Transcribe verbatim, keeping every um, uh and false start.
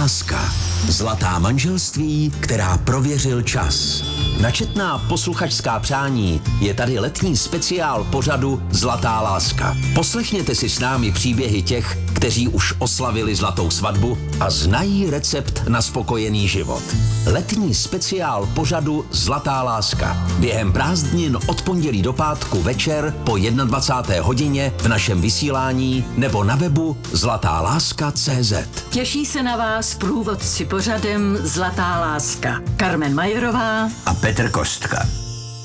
láska. Zlatá manželství, která prověřil čas. Na četná posluchačská přání je tady letní speciál pořadu Zlatá láska. Poslechněte si s námi příběhy těch, kteří už oslavili zlatou svatbu a znají recept na spokojený život. Letní speciál pořadu Zlatá láska. Během prázdnin od pondělí do pátku večer po dvacáté jedné hodině v našem vysílání nebo na webu zlatá láska tečka cé zet. Těší se na vás průvodci pořadem Zlatá láska. Karmen Majerová a Petr Kostka.